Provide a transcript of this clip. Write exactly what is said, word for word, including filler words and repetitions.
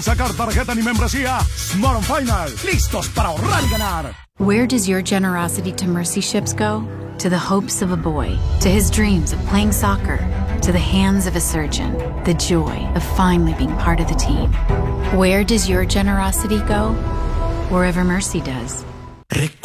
sacar tarjeta ni membresía. Smart on Final, listos para ahorrar y ganar. Where does your generosity to Mercy Ships go? To the hopes of a boy, to his dreams of playing soccer, to the hands of a surgeon, the joy of finally being part of the team. Where does your generosity go? Wherever Mercy does.